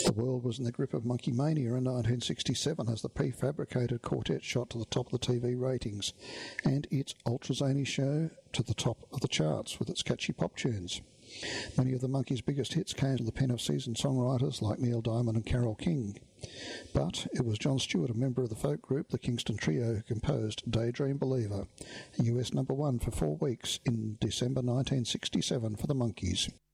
The world was in the grip of monkey mania in 1967 as the prefabricated quartet shot to the top of the TV ratings and its ultra-zany show to the top of the charts with its catchy pop tunes. Many of the Monkees' biggest hits came to the pen of seasoned songwriters like Neil Diamond and Carole King. But it was John Stewart, a member of the folk group the Kingston Trio, who composed Daydream Believer, a US #1 for 4 weeks in December 1967 for the Monkees.